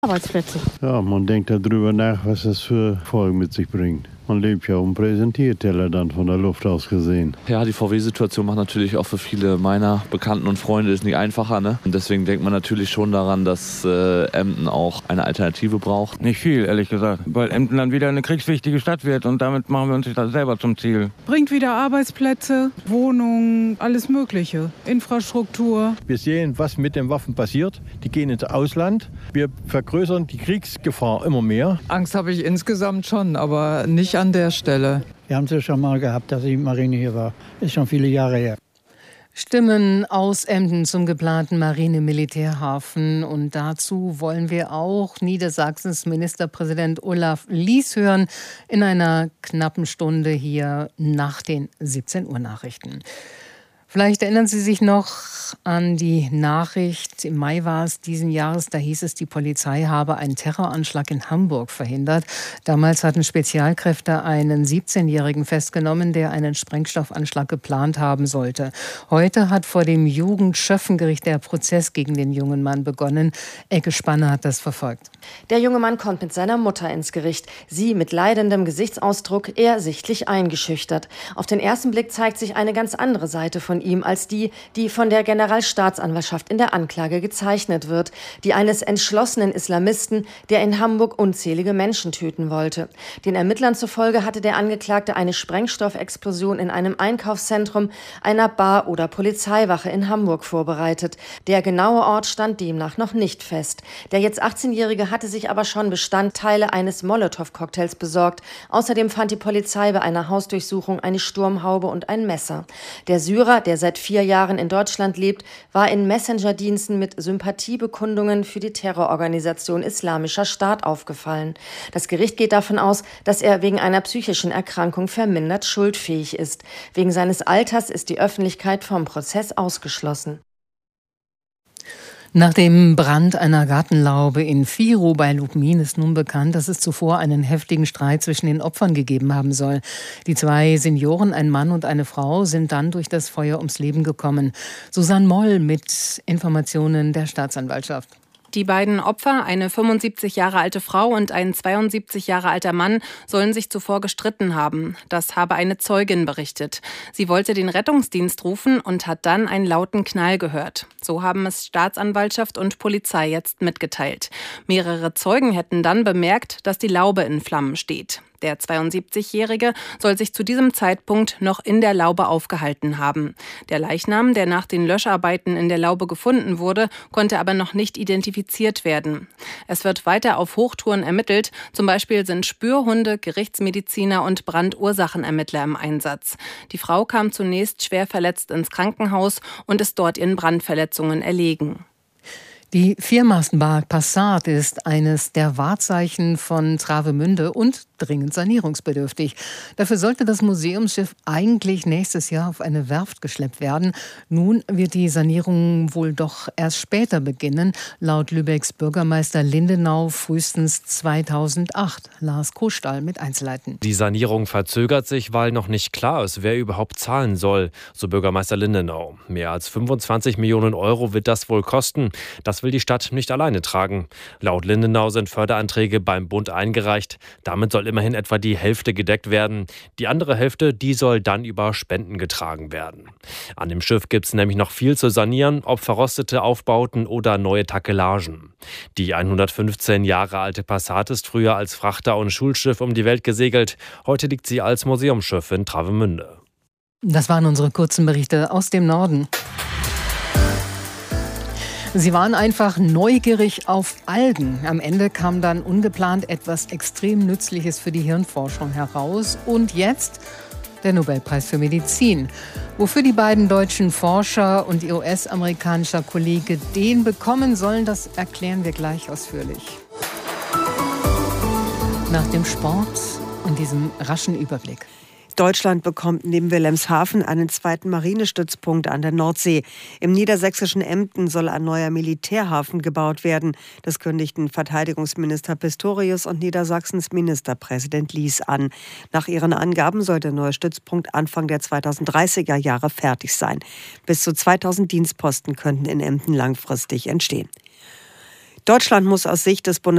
Arbeitsplätze. Ja, man denkt darüber nach, was das für Folgen mit sich bringt. Man lebt ja um Präsentierteller dann von der Luft aus gesehen. Ja, die VW-Situation macht natürlich auch für viele meiner Bekannten und Freunde ist nicht einfacher. Ne? Und deswegen denkt man natürlich schon daran, dass Emden auch eine Alternative braucht. Nicht viel, ehrlich gesagt, weil Emden dann wieder eine kriegswichtige Stadt wird und damit machen wir uns das selber zum Ziel. Bringt wieder Arbeitsplätze, Wohnungen, alles Mögliche, Infrastruktur. Wir sehen, was mit den Waffen passiert. Die gehen ins Ausland. Wir vergrößern die Kriegsgefahr immer mehr. Angst habe ich insgesamt schon, aber nicht an der Stelle. Wir haben es ja schon mal gehabt, dass die Marine hier war. Ist schon viele Jahre her. Stimmen aus Emden zum geplanten Marine-Militärhafen. Und dazu wollen wir auch Niedersachsens Ministerpräsident Olaf Lies hören in einer knappen Stunde hier nach den 17 Uhr Nachrichten. Vielleicht erinnern Sie sich noch an die Nachricht, im Mai war es diesen Jahres, da hieß es, die Polizei habe einen Terroranschlag in Hamburg verhindert. Damals hatten Spezialkräfte einen 17-Jährigen festgenommen, der einen Sprengstoffanschlag geplant haben sollte. Heute hat vor dem Jugendschöffengericht der Prozess gegen den jungen Mann begonnen. Ecke Spanner hat das verfolgt. Der junge Mann kommt mit seiner Mutter ins Gericht. Sie mit leidendem Gesichtsausdruck, er sichtlich eingeschüchtert. Auf den ersten Blick zeigt sich eine ganz andere Seite von ihm als die von der Generalstaatsanwaltschaft in der Anklage gezeichnet wird. Die eines entschlossenen Islamisten, der in Hamburg unzählige Menschen töten wollte. Den Ermittlern zufolge hatte der Angeklagte eine Sprengstoffexplosion in einem Einkaufszentrum, einer Bar oder Polizeiwache in Hamburg vorbereitet. Der genaue Ort stand demnach noch nicht fest. Der jetzt 18-Jährige hatte sich aber schon Bestandteile eines Molotow-Cocktails besorgt. Außerdem fand die Polizei bei einer Hausdurchsuchung eine Sturmhaube und ein Messer. Der Syrer, der seit 4 Jahren in Deutschland lebt, war in Messenger-Diensten mit Sympathiebekundungen für die Terrororganisation Islamischer Staat aufgefallen. Das Gericht geht davon aus, dass er wegen einer psychischen Erkrankung vermindert schuldfähig ist. Wegen seines Alters ist die Öffentlichkeit vom Prozess ausgeschlossen. Nach dem Brand einer Gartenlaube in Viru bei Lubmin ist nun bekannt, dass es zuvor einen heftigen Streit zwischen den Opfern gegeben haben soll. Die 2 Senioren, ein Mann und eine Frau, sind dann durch das Feuer ums Leben gekommen. Susanne Moll mit Informationen der Staatsanwaltschaft. Die beiden Opfer, eine 75 Jahre alte Frau und ein 72 Jahre alter Mann, sollen sich zuvor gestritten haben. Das habe eine Zeugin berichtet. Sie wollte den Rettungsdienst rufen und hat dann einen lauten Knall gehört. So haben es Staatsanwaltschaft und Polizei jetzt mitgeteilt. Mehrere Zeugen hätten dann bemerkt, dass die Laube in Flammen steht. Der 72-Jährige soll sich zu diesem Zeitpunkt noch in der Laube aufgehalten haben. Der Leichnam, der nach den Löscharbeiten in der Laube gefunden wurde, konnte aber noch nicht identifiziert werden. Es wird weiter auf Hochtouren ermittelt. Zum Beispiel sind Spürhunde, Gerichtsmediziner und Brandursachenermittler im Einsatz. Die Frau kam zunächst schwer verletzt ins Krankenhaus und ist dort ihren Brandverletzungen erlegen. Die Viermastenbar Passat ist eines der Wahrzeichen von Travemünde und dringend sanierungsbedürftig. Dafür sollte das Museumsschiff eigentlich nächstes Jahr auf eine Werft geschleppt werden. Nun wird die Sanierung wohl doch erst später beginnen. Laut Lübecks Bürgermeister Lindenau frühestens 2008. Lars Kostall mit Einzelheiten. Die Sanierung verzögert sich, weil noch nicht klar ist, wer überhaupt zahlen soll, so Bürgermeister Lindenau. Mehr als 25 Millionen Euro wird das wohl kosten. Das will die Stadt nicht alleine tragen. Laut Lindenau sind Förderanträge beim Bund eingereicht. Damit soll immerhin etwa die Hälfte gedeckt werden. Die andere Hälfte, die soll dann über Spenden getragen werden. An dem Schiff gibt es nämlich noch viel zu sanieren, ob verrostete Aufbauten oder neue Takelagen. Die 115 Jahre alte Passat ist früher als Frachter und Schulschiff um die Welt gesegelt. Heute liegt sie als Museumsschiff in Travemünde. Das waren unsere kurzen Berichte aus dem Norden. Sie waren einfach neugierig auf Algen. Am Ende kam dann ungeplant etwas extrem Nützliches für die Hirnforschung heraus. Und jetzt der Nobelpreis für Medizin. Wofür die beiden deutschen Forscher und ihr US-amerikanischer Kollege den bekommen sollen, das erklären wir gleich ausführlich. Nach dem Sport und diesem raschen Überblick. Deutschland bekommt neben Wilhelmshaven einen zweiten Marinestützpunkt an der Nordsee. Im niedersächsischen Emden soll ein neuer Militärhafen gebaut werden. Das kündigten Verteidigungsminister Pistorius und Niedersachsens Ministerpräsident Lies an. Nach ihren Angaben soll der neue Stützpunkt Anfang der 2030er Jahre fertig sein. Bis zu 2000 Dienstposten könnten in Emden langfristig entstehen. Deutschland muss aus Sicht des